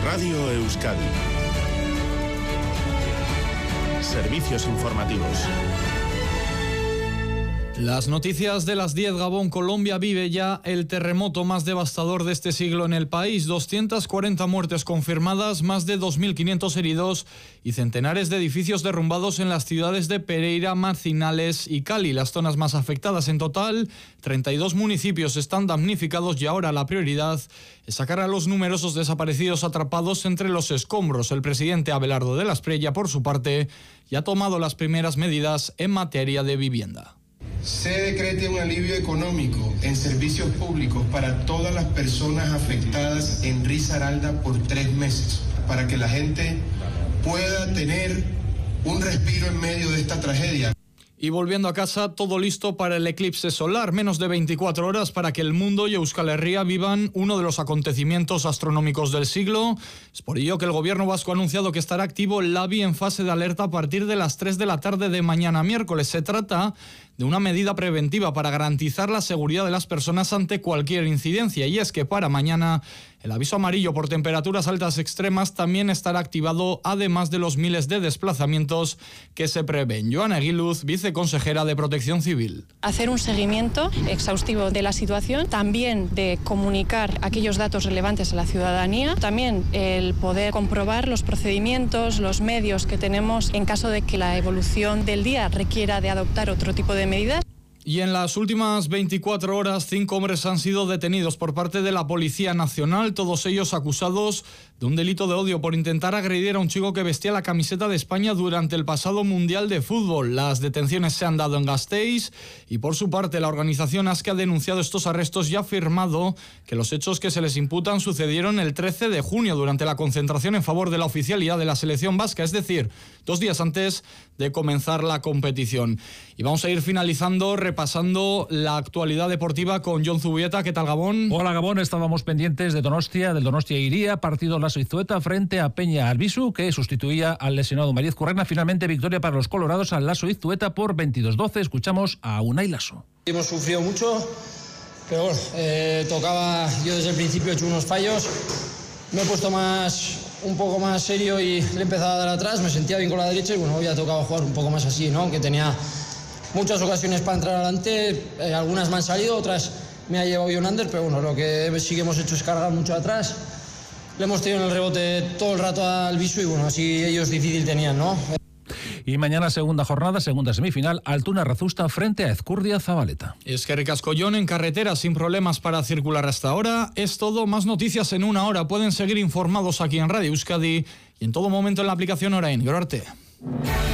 Radio Euskadi. Servicios informativos. Las noticias de las 10. Gabón. Colombia vive ya el terremoto más devastador de este siglo en el país. 240 muertes confirmadas, más de 2.500 heridos y centenares de edificios derrumbados en las ciudades de Pereira, Manizales y Cali, las zonas más afectadas. En total, 32 municipios están damnificados y ahora la prioridad es sacar a los numerosos desaparecidos atrapados entre los escombros. El presidente Abelardo de la Espriella, por su parte, ya ha tomado las primeras medidas en materia de vivienda. Se decrete un alivio económico en servicios públicos para todas las personas afectadas en Risaralda por 3 meses, para que la gente pueda tener un respiro en medio de esta tragedia. Y volviendo a casa, todo listo para el eclipse solar. Menos de 24 horas para que el mundo y Euskal Herria vivan uno de los acontecimientos astronómicos del siglo. Es por ello que el gobierno vasco ha anunciado que estará activo el LABI en fase de alerta a partir de las 3 de la tarde de mañana miércoles. Se trata de una medida preventiva para garantizar la seguridad de las personas ante cualquier incidencia. Y es que para mañana el aviso amarillo por temperaturas altas extremas también estará activado, además de los miles de desplazamientos que se prevén. Joana Aguiluz, viceconsejera de Protección Civil. Hacer un seguimiento exhaustivo de la situación, también de comunicar aquellos datos relevantes a la ciudadanía, también el poder comprobar los procedimientos, los medios que tenemos en caso de que la evolución del día requiera de adoptar otro tipo de medidas. Y en las últimas 24 horas, 5 hombres han sido detenidos por parte de la Policía Nacional, todos ellos acusados de un delito de odio por intentar agredir a un chico que vestía la camiseta de España durante el pasado Mundial de Fútbol. Las detenciones se han dado en Gasteiz y, por su parte, la organización ASCE ha denunciado estos arrestos y ha afirmado que los hechos que se les imputan sucedieron el 13 de junio durante la concentración en favor de la oficialidad de la selección vasca, es decir, 2 días antes de comenzar la competición. Y vamos a ir finalizando repasando la actualidad deportiva con Jon Zubieta. ¿Qué tal, Gabón? Hola, Gabón. Estábamos pendientes de Donostia, del Donostia Iría, partido Laso Izueta frente a Peña Albisu, que sustituía al lesionado Mariz Currena. Finalmente, victoria para los colorados al Laso Izueta por 22-12. Escuchamos a Unai Laso. Hemos sufrido mucho, pero bueno, tocaba. Yo desde el principio he hecho unos fallos. Me he puesto un poco más serio y le he empezado a dar atrás. Me sentía bien con la derecha y bueno, hoy ha tocado jugar un poco más así, ¿no? Aunque tenía muchas ocasiones para entrar adelante, algunas me han salido, otras me ha llevado Jonander, pero bueno, lo que sí que hemos hecho es cargar mucho atrás. Le hemos tenido en el rebote todo el rato al Bisu y bueno, así ellos difícil tenían, ¿no? Y mañana segunda jornada, segunda semifinal, Altuna Razusta frente a Ezcurdia Zabaleta. Eskerrik asko, Jon. En carretera sin problemas para circular hasta ahora. Es todo, más noticias en una hora. Pueden seguir informados aquí en Radio Euskadi y en todo momento en la aplicación Orain. Gero arte.